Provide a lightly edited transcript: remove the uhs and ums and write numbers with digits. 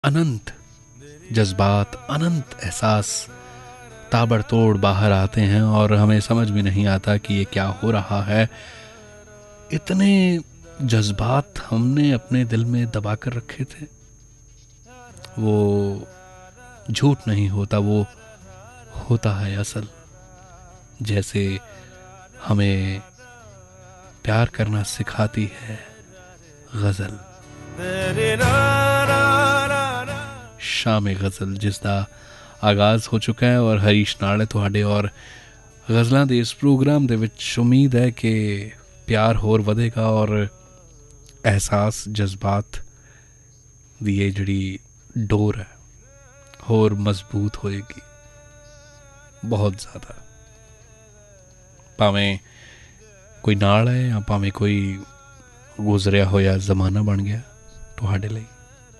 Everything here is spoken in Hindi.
अनंत जज्बात, अनंत एहसास ताबड़तोड़ बाहर आते हैं और हमें समझ भी नहीं आता कि ये क्या हो रहा है। इतने जज्बात हमने अपने दिल में दबा कर रखे थे। वो झूठ नहीं होता, वो होता है असल। जैसे हमें प्यार करना सिखाती है गज़ल। शाम गज़ल जिसका आगाज़ हो चुका है और हरीश नाल ਤੁਹਾਡੇ और गज़लों के इस प्रोग्राम ਦੇ ਵਿੱਚ उम्मीद है कि प्यार होर ਵਧੇਗਾ और एहसास जज्बात ਦੀ ਇਹ ਜਿਹੜੀ डोर है होर मजबूत होएगी बहुत ज़्यादा। भावें कोई नाल है या भावें कोई गुजरिया होया ज़माना बन गया ਤੁਹਾਡੇ ਲਈ।